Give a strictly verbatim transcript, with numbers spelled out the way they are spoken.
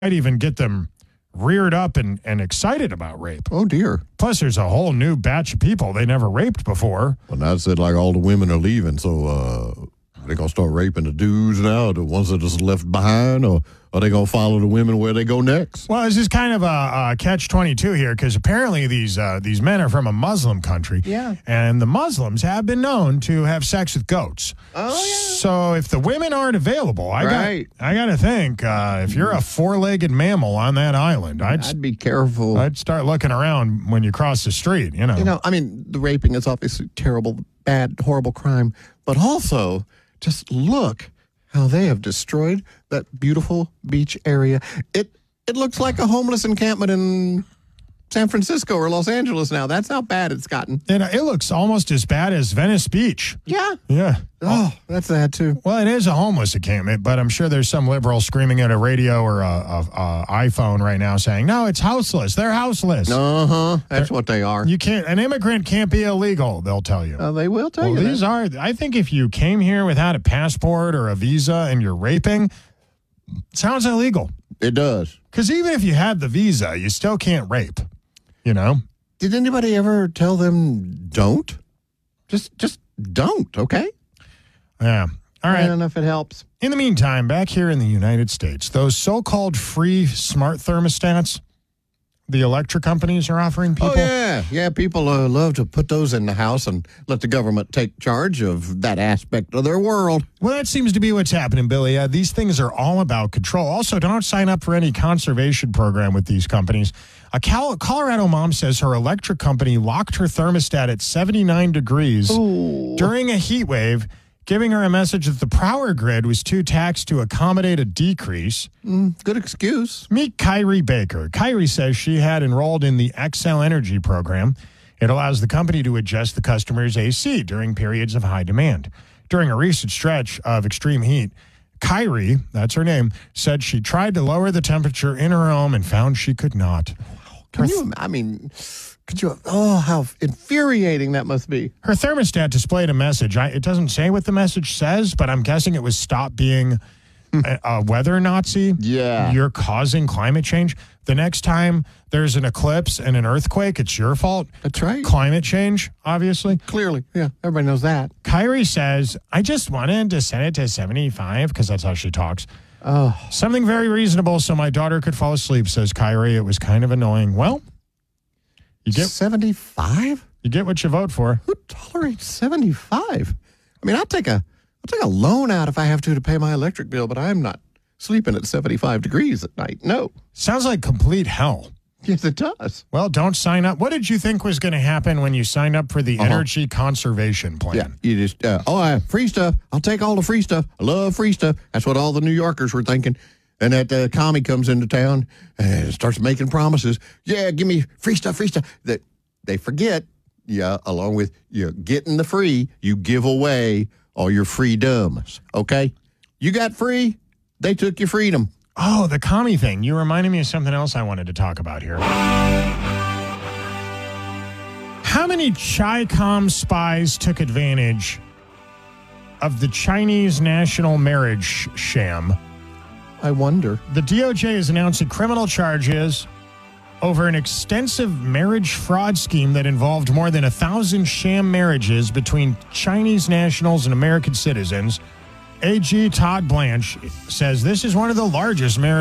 might even get them reared up and, and excited about rape. Oh, dear. Plus, there's a whole new batch of people they never raped before. Well, now it said like all the women are leaving, so uh, they're going to start raping the dudes now, the ones that are just left behind, or are they going to follow the women where they go next? Well, this is kind of a, a catch twenty-two here, because apparently these uh, these men are from a Muslim country. Yeah. And the Muslims have been known to have sex with goats. Oh, yeah. So if the women aren't available, I Right. got I got to think, uh, if you're a four-legged mammal on that island, I'd, I'd be careful. I'd start looking around when you cross the street, you know. You know, I mean, the raping is obviously terrible, bad, horrible crime, but also just look how they have destroyed that beautiful beach area. It it looks like a homeless encampment in San Francisco or Los Angeles now. That's how bad it's gotten. And it looks almost as bad as Venice Beach. Yeah. Yeah. Oh, that's sad too. Well, it is a homeless encampment, but I'm sure there's some liberal screaming at a radio or a, a, a iPhone right now saying, no, it's houseless. They're houseless. Uh-huh. That's They're, what they are. You can't, an immigrant can't be illegal, they'll tell you. Uh, they will tell well, you these that. are, I think if you came here without a passport or a visa and you're raping, it sounds illegal. It does. Because even if you had the visa, you still can't rape, you know? Did anybody ever tell them don't? Just, just don't, okay? Yeah. All right. I don't know if it helps. In the meantime, back here in the United States, those so-called free smart thermostats the electric companies are offering people. Oh, yeah. Yeah, people uh, love to put those in the house and let the government take charge of that aspect of their world. Well, that seems to be what's happening, Billy. Uh, these things are all about control. Also, don't sign up for any conservation program with these companies. A Cal- Colorado mom says her electric company locked her thermostat at seventy-nine degrees Ooh. during a heat wave, giving her a message that the power grid was too taxed to accommodate a decrease. Mm, good excuse. Meet Kyrie Baker. Kyrie says she had enrolled in the Xcel Energy program. It allows the company to adjust the customer's A C during periods of high demand. During a recent stretch of extreme heat, Kyrie, that's her name, said she tried to lower the temperature in her home and found she could not. Can you, I mean, could you, oh, how infuriating that must be. Her thermostat displayed a message. I, it doesn't say what the message says, but I'm guessing it was stop being a, a weather Nazi. Yeah. You're causing climate change. The next time there's an eclipse and an earthquake, it's your fault. That's right. Climate change, obviously. Clearly. Yeah, everybody knows that. Kyrie says, I just wanted to set it to seventy-five because that's how she talks. Oh. Something very reasonable so my daughter could fall asleep, says Kyrie. It was kind of annoying. Well, you get seventy-five? You get what you vote for. Who tolerates seventy-five? I mean, I'll take a I'll take a loan out if I have to to pay my electric bill, but I'm not sleeping at seventy-five degrees at night. No. Sounds like complete hell. Yes, it does. Well, don't sign up. What did you think was going to happen when you signed up for the Uh-huh. energy conservation plan? Yeah, you just, uh, oh, I, free stuff. I'll take all the free stuff. I love free stuff. That's what all the New Yorkers were thinking. And that uh, commie comes into town and starts making promises. Yeah, give me free stuff, free stuff. That they forget, yeah, along with you getting the free, you give away all your freedoms, okay? You got free, they took your freedom. Oh, the commie thing. You reminded me of something else I wanted to talk about here. How many Chi-Com spies took advantage of the Chinese national marriage sham? I wonder. The D O J is announcing criminal charges over an extensive marriage fraud scheme that involved more than a thousand sham marriages between Chinese nationals and American citizens. A G Todd Blanche says this is one of the largest marriage